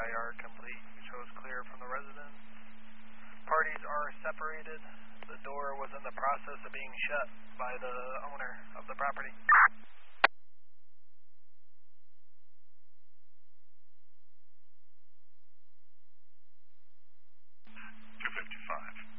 yard complete. Shows clear from the residence. Parties are separated. The door was in the process of being shut by the owner of the property.